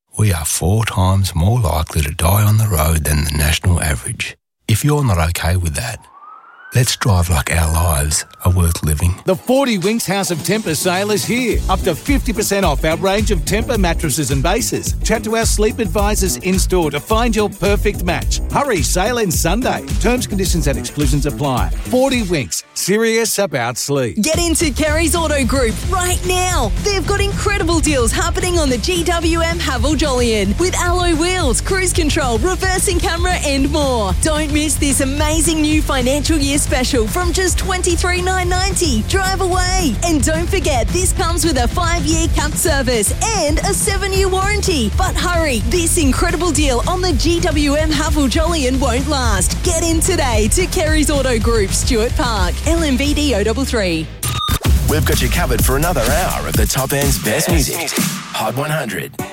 We are 4 times more likely to die on the road than the national average. If you're not okay with that, let's drive like our lives are worth living. The 40 Winks House of Tempur sale is here. Up to 50% off our range of Tempur mattresses and bases. Chat to our sleep advisors in-store to find your perfect match. Hurry, sale ends Sunday. Terms, conditions and exclusions apply. 40 Winks, serious about sleep. Get into Kerry's Auto Group right now. They've got incredible deals happening on the GWM Haval Jolyon with alloy wheels, cruise control, reversing camera and more. Don't miss this amazing new financial year special from just $23,990. Drive away. And don't forget, this comes with a 5-year cap service and a 7-year warranty. But hurry, this incredible deal on the GWM Haval Jolyon won't last. Get in today to Kerry's Auto Group, Stuart Park, LMVD 033. We've got you covered for another hour of the top end's best music. Hot 100.